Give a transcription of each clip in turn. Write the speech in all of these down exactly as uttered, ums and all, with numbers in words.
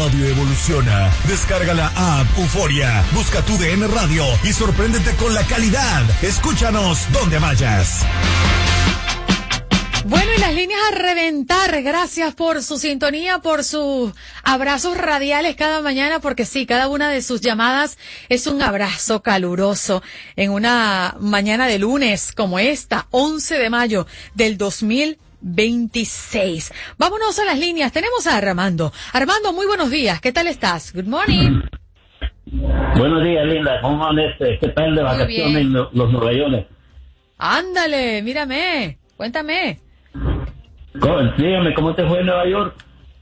radio evoluciona. Descarga la app Euforia, busca tu D N Radio y sorpréndete con la calidad. Escúchanos donde vayas. Bueno, y las líneas a reventar. Gracias por su sintonía, por sus abrazos radiales cada mañana, porque sí, cada una de sus llamadas es un abrazo caluroso en una mañana de lunes como esta, once de mayo del dos mil veintiséis. Vámonos a las líneas. Tenemos a Armando. Armando, muy buenos días. ¿Qué tal estás? Good morning. Buenos días, linda. ¿Cómo amanece? ¿Qué tal de vacaciones en los Nueva Ándale, mírame. Cuéntame. Dígame, ¿cómo te fue en Nueva York?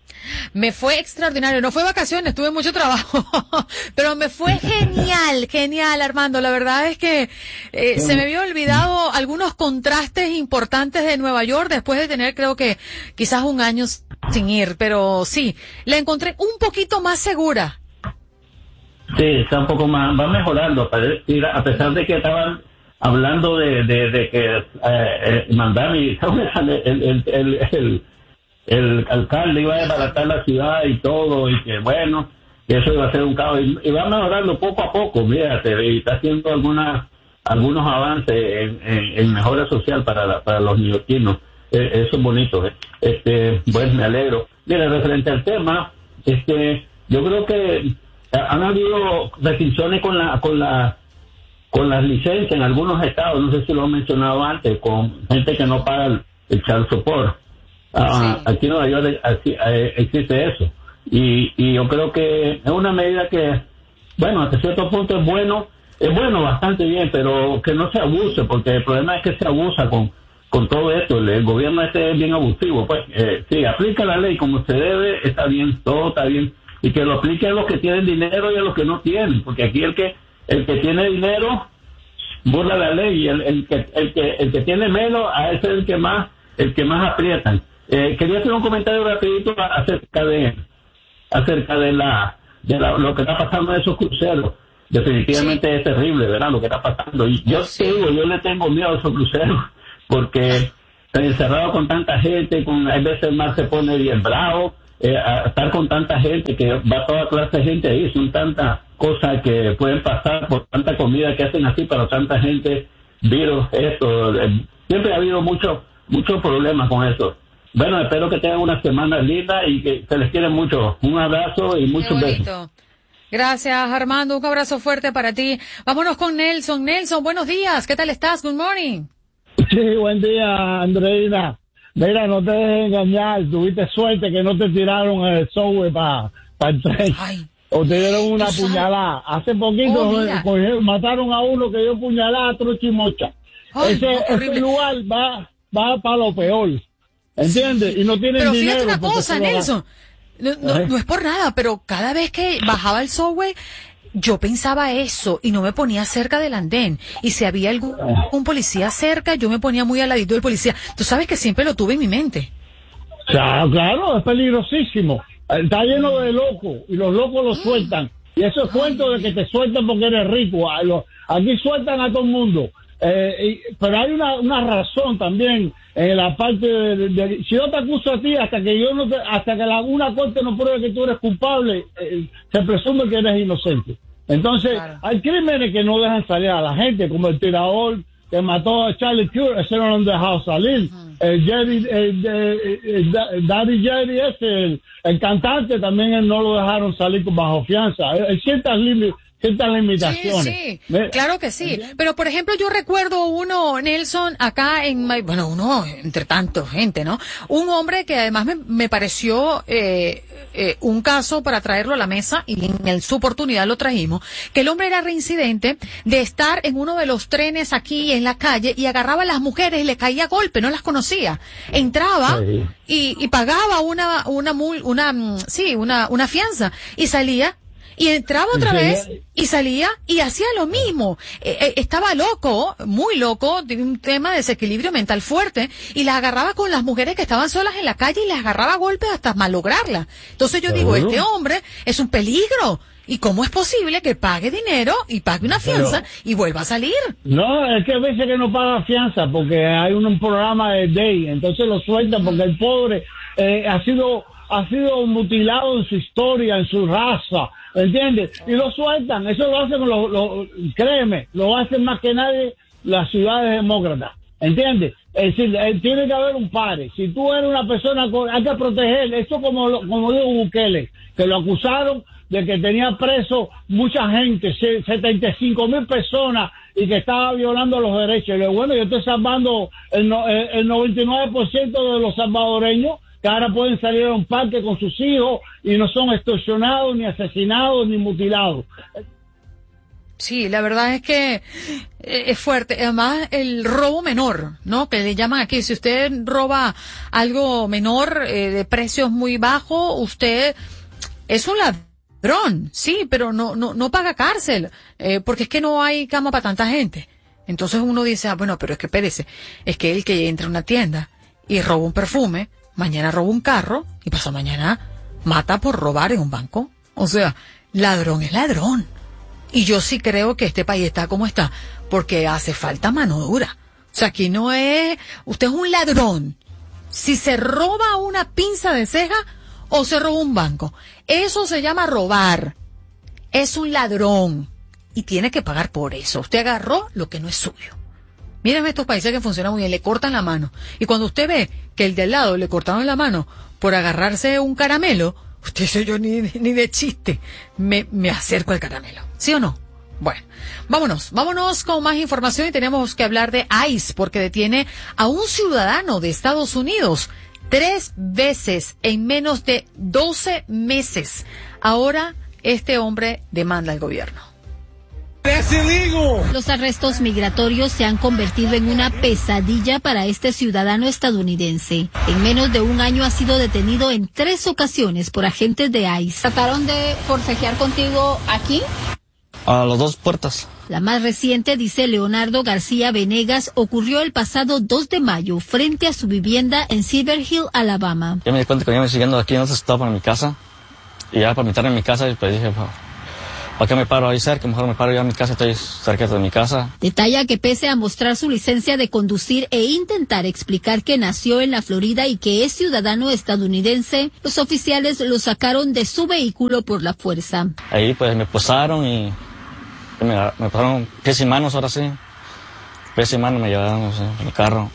Me fue extraordinario, no fue vacaciones, tuve mucho trabajo, pero me fue genial, genial, Armando. La verdad es que eh, se me había olvidado algunos contrastes importantes de Nueva York después de tener, creo que quizás un año sin ir, pero sí, la encontré un poquito más segura. Sí, está un poco más, va mejorando, a pesar de que estaban hablando de, de, de que eh, eh, Mandami, el, el, el, el, el alcalde iba a desbaratar la ciudad y todo, y que bueno, que eso iba a ser un caos, y, y va mejorando poco a poco, fíjate, y está haciendo algunas algunos avances en, en, en mejora social para la, para los neoyorquinos. Eh, eso es bonito, eh. este pues me alegro. Mira, referente al tema, este yo creo que han habido restricciones con la con la con las licencias en algunos estados, no sé si lo han mencionado antes, con gente que no paga el, el child support. Uh, sí. Aquí en Nueva York así, eh, existe eso. Y, y yo creo que es una medida que, bueno, hasta cierto punto es bueno, es bueno, bastante bien, pero que no se abuse, porque el problema es que se abusa con, con todo esto. El, el gobierno este es bien abusivo. Pues eh, sí, aplica la ley como se debe, está bien, todo está bien. Y que lo aplique a los que tienen dinero y a los que no tienen, porque aquí el que el que tiene dinero burla la ley, y el, el que el que el que tiene menos, a ese es el que más el que más aprietan. Eh, quería hacer un comentario rapidito acerca de acerca de la de la, lo que está pasando en esos cruceros. Definitivamente sí. Es terrible, ¿verdad? Lo que está pasando. Y yo sí. te digo, yo le tengo miedo a esos cruceros porque encerrado con tanta gente, con a veces el mar se pone bien bravo. Eh, a estar con tanta gente, que va toda clase de gente ahí, son tantas cosas que pueden pasar por tanta comida que hacen así para tanta gente, virus, esto, eh, siempre ha habido muchos muchos problemas con eso. Bueno, espero que tengan una semana linda y que se les quiere mucho. Un abrazo y muchos besos. Gracias, Armando, un abrazo fuerte para ti. Vámonos con Nelson. Nelson, buenos días, ¿qué tal estás? Good morning. Sí, buen día, Andreina. Mira, no te dejes engañar, tuviste suerte que no te tiraron el subway para pa el tren. Ay, o te dieron una puñalada. Hace poquito oh, cogieron, mataron a uno que dio puñalada a otro chimocha. Ay, ese, no, ese lugar va, va para lo peor, ¿entiendes? Sí. Y no tienen pero dinero. Pero fíjate una cosa, Nelson, no, no, no es por nada, pero cada vez que bajaba el subway, yo pensaba eso y no me ponía cerca del andén. Y si había algún un policía cerca, yo me ponía muy al ladito del policía. Tú sabes que siempre lo tuve en mi mente. Claro, claro, es peligrosísimo. Está lleno de locos y los locos los sueltan. Y eso es cuento de que te sueltan porque eres rico. Aquí sueltan a todo el mundo. Eh, y, pero hay una, una razón también en la parte de, de, de si yo te acuso a ti hasta que yo no te, hasta que la, una corte no pruebe que tú eres culpable, eh, se presume que eres inocente. Entonces claro. Hay crímenes que no dejan salir a la gente, como el tirador que mató a Charlie Kirk, ese no lo han dejado salir. Uh-huh. El Jerry, el, el, el, el Daddy Jerry ese, el, el cantante también él no lo dejaron salir bajo fianza. Hay ciertas límites. ciertas limitaciones. Sí, sí, claro que sí. Pero, por ejemplo, yo recuerdo uno, Nelson, acá en, bueno, uno, entre tanto gente, ¿no? Un hombre que además me, me pareció eh, eh, un caso para traerlo a la mesa, y en el, su oportunidad lo trajimos, que el hombre era reincidente de estar en uno de los trenes aquí en la calle y agarraba a las mujeres y le caía a golpe, no las conocía. Entraba sí. y, y pagaba una, una, una, una, sí, una, una fianza y salía. Y entraba otra vez y salía y hacía lo mismo. Eh, eh, estaba loco, muy loco, de un tema de desequilibrio mental fuerte, y las agarraba con las mujeres que estaban solas en la calle y las agarraba a golpes hasta malograrlas. Entonces yo digo, este hombre es un peligro. ¿Y cómo es posible que pague dinero y pague una fianza Pero, y vuelva a salir? No, es que a veces que no paga fianza porque hay un, un programa de day, entonces lo sueltan porque el pobre eh, ha sido ha sido mutilado en su historia, en su raza, ¿entiendes? Y lo sueltan, eso lo hacen, lo, lo, créeme, lo hacen más que nadie las ciudades demócratas, ¿entiendes? Es decir, tiene que haber un pare. Si tú eres una persona, con, hay que proteger, eso como, como dijo Bukele, que lo acusaron de que tenía preso mucha gente, setenta y cinco mil personas, y que estaba violando los derechos. Y bueno, yo estoy salvando el, el noventa y nueve por ciento de los salvadoreños, que ahora pueden salir a un parque con sus hijos y no son extorsionados, ni asesinados, ni mutilados. Sí, la verdad es que es fuerte. Además, el robo menor, ¿no? Que le llaman aquí. Si usted roba algo menor, eh, de precios muy bajos, usted es un ladrón, sí, pero no no no paga cárcel, eh, porque es que no hay cama para tanta gente. Entonces uno dice, ah, bueno, pero es que espérese, es que el que entra a una tienda y roba un perfume, mañana roba un carro y pasado mañana mata por robar en un banco. O sea, ladrón es ladrón. Y yo sí creo que este país está como está, porque hace falta mano dura. O sea, aquí no es, usted es un ladrón. Si se roba una pinza de ceja o se roba un banco, eso se llama robar. Es un ladrón y tiene que pagar por eso. Usted agarró lo que no es suyo. Mírenme estos países que funcionan muy bien, le cortan la mano. Y cuando usted ve que el de al lado le cortaron la mano por agarrarse un caramelo, usted dice, yo ni, ni de chiste me, me acerco al caramelo. ¿Sí o no? Bueno, vámonos, vámonos con más información y tenemos que hablar de ICE porque detiene a un ciudadano de Estados Unidos tres veces en menos de doce meses. Ahora este hombre demanda al gobierno. ¡Es ilegal! Los arrestos migratorios se han convertido en una pesadilla para este ciudadano estadounidense. En menos de un año ha sido detenido en tres ocasiones por agentes de ICE. ¿Trataron de forcejear contigo aquí? A las dos puertas. La más reciente, dice Leonardo García Venegas, ocurrió el pasado dos de mayo frente a su vivienda en Silver Hill, Alabama. Yo me di cuenta que me iban siguiendo aquí, entonces estaba para mi casa. Y ya para meterme en mi casa, pues dije, ¿para qué me paro ahí cerca? Mejor me paro ya en mi casa, estoy cerca de mi casa. Detalla que pese a mostrar su licencia de conducir e intentar explicar que nació en la Florida y que es ciudadano estadounidense, los oficiales lo sacaron de su vehículo por la fuerza. Ahí pues me posaron y me, me pasaron pies y manos, ahora sí. Pies y manos me llevaron, no sé, en mi carro.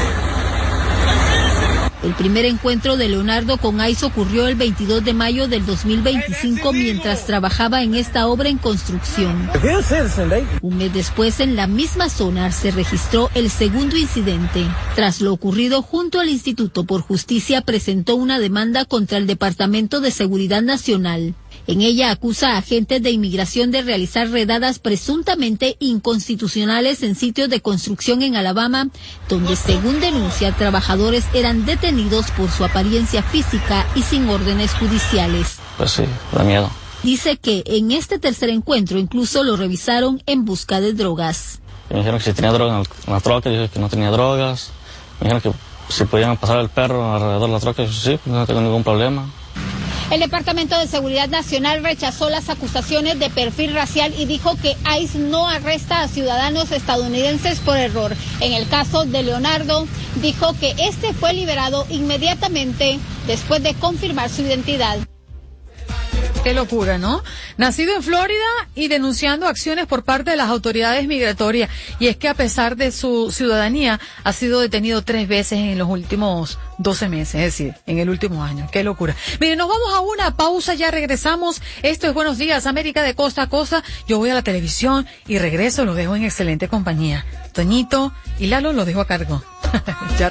El primer encuentro de Leonardo con ICE ocurrió el veintidós de mayo del dos mil veinticinco mientras trabajaba en esta obra en construcción. Un mes después, en la misma zona, se registró el segundo incidente. Tras lo ocurrido, junto al Instituto por Justicia presentó una demanda contra el Departamento de Seguridad Nacional. En ella acusa a agentes de inmigración de realizar redadas presuntamente inconstitucionales en sitios de construcción en Alabama, donde, según denuncia, trabajadores eran detenidos por su apariencia física y sin órdenes judiciales. Pues sí, da miedo. Dice que en este tercer encuentro incluso lo revisaron en busca de drogas. Me dijeron que si tenía drogas en la troca, dije que no tenía drogas. Me dijeron que si podían pasar el perro alrededor de la troca, yo sí, no tengo ningún problema. El Departamento de Seguridad Nacional rechazó las acusaciones de perfil racial y dijo que ICE no arresta a ciudadanos estadounidenses por error. En el caso de Leonardo, dijo que este fue liberado inmediatamente después de confirmar su identidad. Qué locura, ¿no? Nacido en Florida y denunciando acciones por parte de las autoridades migratorias. Y es que a pesar de su ciudadanía, ha sido detenido tres veces en los últimos doce meses, es decir, en el último año. Qué locura. Miren, nos vamos a una pausa, ya regresamos. Esto es Buenos Días, América, de costa a costa. Yo voy a la televisión y regreso, lo dejo en excelente compañía. Toñito y Lalo lo dejo a cargo. Ya